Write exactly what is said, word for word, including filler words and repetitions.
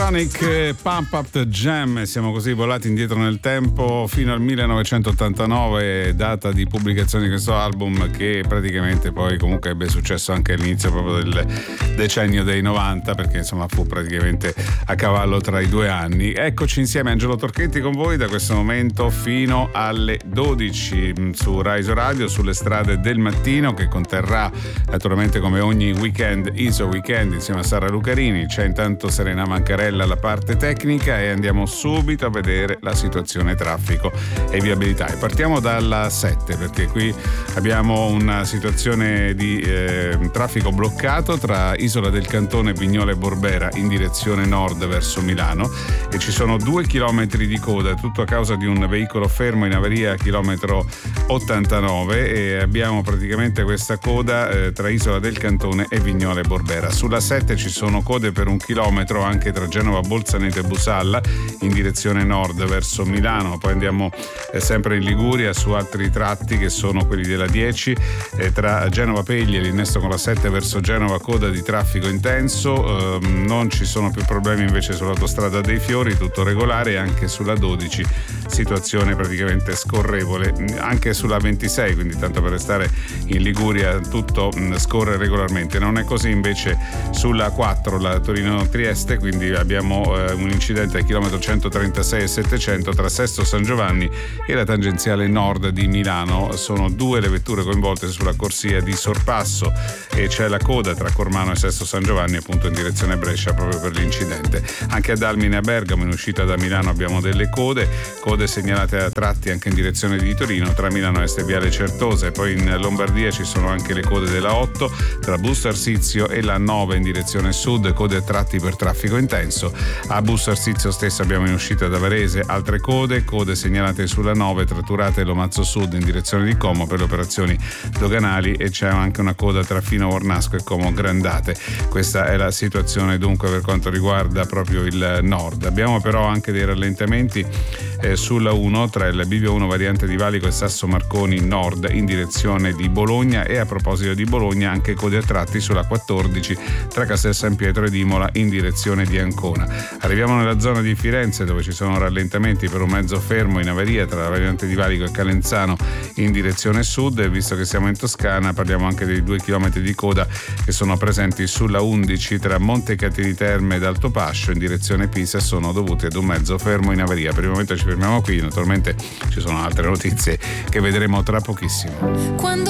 Sonic, Pump Up the Jam. Siamo così volati indietro nel tempo fino al millenovecentottantanove, data di pubblicazione di questo album, che praticamente poi comunque ebbe successo anche all'inizio proprio del decennio dei novanta, perché insomma fu praticamente a cavallo tra i due anni. Eccoci insieme, Angelo Torchetti con voi da questo momento fino alle dodici su Rise Radio, sulle strade del mattino, che conterrà naturalmente come ogni weekend Iso Weekend insieme a Sara Lucarini. C'è intanto Serena Mancarella alla parte tecnica e andiamo subito a vedere la situazione traffico e viabilità. E partiamo dalla sette, perché qui abbiamo una situazione di eh, traffico bloccato tra Isola del Cantone, Vignola e Borbera in direzione nord verso Milano, e ci sono due chilometri di coda, tutto a causa di un veicolo fermo in avaria a chilometro ottantanove, e abbiamo praticamente questa coda eh, tra Isola del Cantone e Vignola e Borbera. Sulla sette ci sono code per un chilometro anche tra Genova Bolzaneto e Busalla in direzione nord verso Milano. Poi andiamo eh, sempre in Liguria su altri tratti che sono quelli della dieci, eh, tra Genova Pegli e l'innesto con la sette verso Genova, coda di traffico intenso. Eh, non ci sono più problemi invece sull'autostrada dei Fiori, tutto regolare, e anche sulla dodici situazione praticamente scorrevole, anche sulla ventisei, quindi tanto per restare in Liguria tutto mh, scorre regolarmente. Non è così invece sulla quattro, la Torino-Trieste, quindi abbiamo eh, un incidente al chilometro centotrentasei e settecento tra Sesto San Giovanni e la tangenziale nord di Milano. Sono due le vetture coinvolte sulla corsia di sorpasso e c'è la coda tra Cormano e Sesto San Giovanni appunto in direzione Brescia proprio per l'incidente. Anche ad Almine e a Bergamo in uscita da Milano abbiamo delle code, code segnalate a tratti anche in direzione di Torino tra Milano Est e Viale Certosa, e poi in Lombardia ci sono anche le code della otto tra Busto Arsizio e la nove in direzione sud, code a tratti per traffico intenso. A Busto Arsizio stesso abbiamo in uscita da Varese altre code, code segnalate sulla nove tra Turate e Lomazzo Sud in direzione di Como per le operazioni doganali, e c'è anche una coda tra Fino Ornasco e Como Grandate. Questa è la situazione dunque per quanto riguarda proprio il nord. Abbiamo però anche dei rallentamenti eh, sulla uno tra il Bivio uno variante di Valico e Sasso Marconi nord in direzione di Bologna, e a proposito di Bologna anche code a tratti sulla quattordici tra Castel San Pietro ed Imola in direzione di Ancona. Arriviamo nella zona di Firenze, dove ci sono rallentamenti per un mezzo fermo in avaria tra la variante di Valico e Calenzano in direzione sud, e visto che siamo in Toscana parliamo anche dei due chilometri di coda che sono presenti sulla undici tra Montecatini Terme ed Altopascio in direzione Pisa, sono dovuti ad un mezzo fermo in avaria. Per il momento ci fermiamo qui, naturalmente ci sono altre notizie che vedremo tra pochissimo. Quando